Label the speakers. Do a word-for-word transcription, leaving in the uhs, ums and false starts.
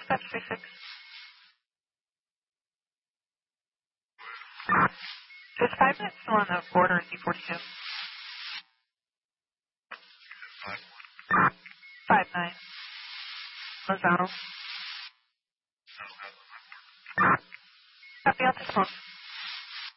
Speaker 1: Dispatch three six. There's five minutes still on the border, C forty-two. Five nine. Lozano. Copy out this one.